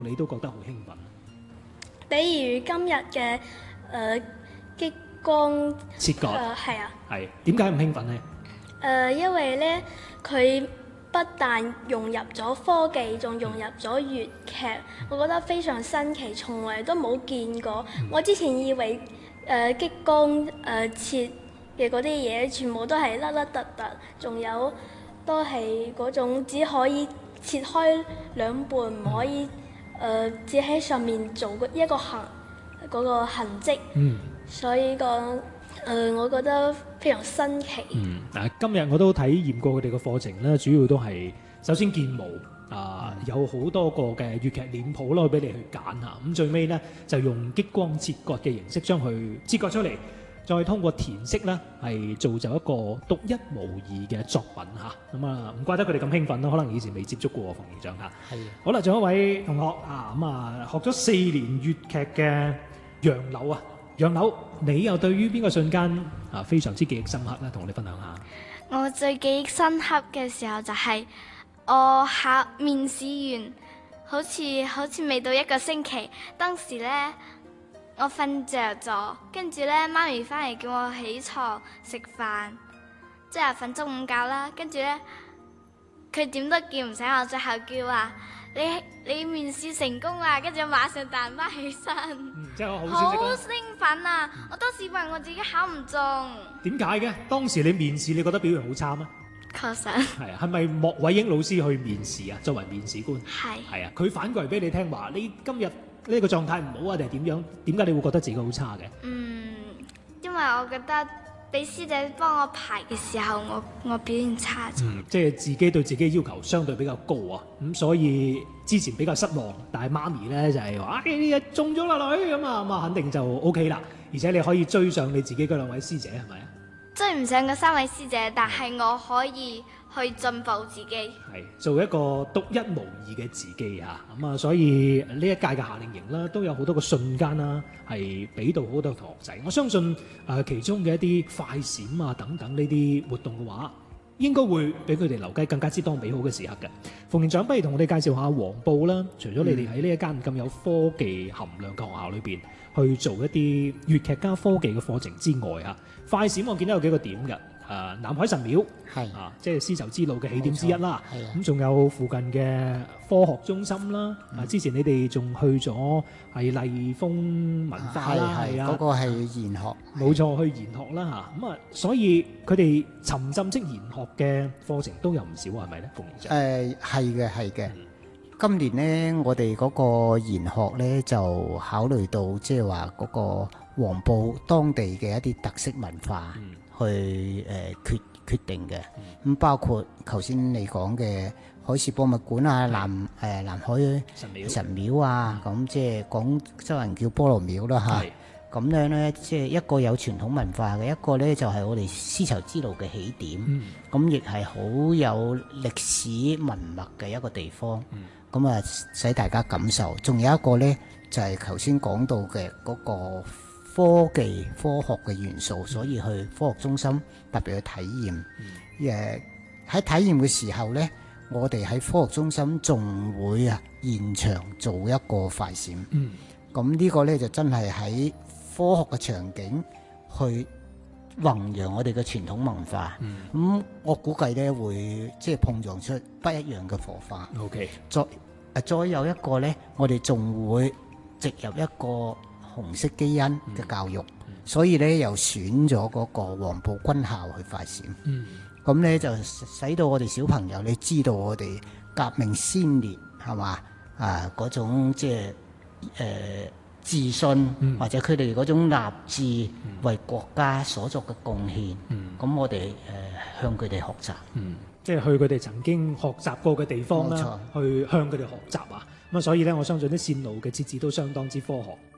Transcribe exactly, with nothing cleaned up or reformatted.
你都覺得好興奮？ 比如今日嘅誒激光切割， 誒係啊， 係點解咁興奮呢？ 誒、呃因為咧佢不但融入咗科技，仲融入咗粵劇，我覺得非常新奇，從來都冇見過。我之前以為誒、呃、激光誒、呃、切嘅嗰啲嘢，全部都係凹凹凸凸，仲有都係嗰種只可以切開兩半，唔可以誒、呃、只喺上面做個一個痕嗰、個痕跡。 嗯。 所以個誒、呃，我覺得非常新奇。 嗯，嗱，今日我都體驗過佢哋嘅課程啦，主要都係首先建模啊、呃，有好多個嘅粵劇臉譜啦，俾你去揀下。咁最尾咧就用激光切割嘅形式將佢切割出嚟，再通過填色咧係造就一個獨一無二嘅作品嚇。咁啊，唔怪得佢哋咁興奮啦，可能以前未接觸過馮營長嚇。係。好啦，仲有一位同學啊，咁啊學咗四年粵劇嘅楊柳啊。楊柳，你又對於邊個瞬間啊非常之記憶深刻咧？同我哋分享下。 我最記憶深刻嘅時候就係我考面試完，好似好似未到一個星期，當時呢，我瞓着咗，跟住呢，媽咪翻嚟叫我起床食飯，即係瞓中午覺啦。跟住呢，佢點都叫唔醒我，最後叫話你你面試成功啦，跟住馬上彈翻起身， 嗯，即係好好消息興奮啊！我當時以為我自己考唔中。 點解嘅？當時你面試，你覺得表現好差咩？ 確實係啊，係咪莫偉英老師去面試啊？作為面試官係係啊，佢反過嚟俾你聽話，你今日呢個狀態唔好啊，定係點樣？點解你會覺得自己好差嘅？ 嗯，因為我覺得俾師姐幫我排嘅時候，我我表現差咗。 嗯，即係自己對自己要求相對比較高啊，咁所以之前比較失望，但係媽咪咧就係話：哎，你中咗啦女，咁啊咁啊，肯定就 O K 啦，而且你可以追上你自己嗰兩位師姐係咪啊？ 追唔上嗰三位師姐，但係我可以去進步自己。 係做一個獨一無二嘅自己啊！咁啊，所以呢一屆嘅夏令營啦，都有好多個瞬間啦，係俾到好多同學仔。我相信誒、呃、其中嘅一啲快閃啊等等呢啲活動嘅話，應該會俾佢哋留低更加之多美好嘅時刻嘅。馮營長，不如同我哋介紹下黃埔啦。除咗你哋喺呢一間咁有科技含量嘅學校裏邊去做一啲粵劇加科技嘅課程之外啊，快閃我見到有幾個點嘅。誒、呃、南海神廟係啊，即係絲綢之路嘅起點之一啦。咁仲有附近嘅科學中心啦。嗯、啊，之前你哋仲去咗係麗豐文化啦，係啊，嗰、 嗰個係研學， 冇錯，去研學啦嚇。咁啊，所以佢哋沉浸式研學嘅課程都有唔少，係咪咧，馮營長？ 誒係嘅，係嘅。今年咧，我哋嗰個研學咧就考慮到即係話嗰個黃埔當地嘅一啲特色文化。嗯去誒、呃、決決定嘅，咁、嗯、包括頭先你講嘅海事博物館啊、南誒、呃、南海神廟，神廟啊，咁、嗯、即係廣州人叫菠蘿廟啦嚇。咁樣咧，即係一個有傳統文化嘅，一個咧就係、是、我哋絲綢之路嘅起點。咁亦係好有歷史文脈嘅一個地方。咁、嗯、啊，使大家感受。仲有一個咧，就係頭先講到嘅嗰、那個。科技科學嘅元素，所以去科學中心特別去體驗。誒、嗯、喺體驗嘅時候呢，我哋喺科學中心仲會啊現場做一個快閃。嗯，咁呢個呢，就真係喺科學嘅場景去弘揚我哋嘅傳統文化。嗯，咁、嗯、我估計呢會即係碰撞出不一樣嘅火花。OK， 再再有一個呢，我哋仲會植入一個紅色基因嘅教育，嗯嗯、所以咧又選咗嗰個黃埔軍校去快閃。咁咧、嗯、就使到我哋小朋友你知道我哋革命先烈係嘛啊嗰種即係誒自信，嗯、或者佢哋嗰種立志為國家所作嘅貢獻。咁、嗯、我哋誒、呃、向佢哋學習， 嗯、即係去佢哋曾經學習過嘅地方啦，去向佢哋學習啊。咁啊，所以咧我相信啲線路嘅設置都相當之科學。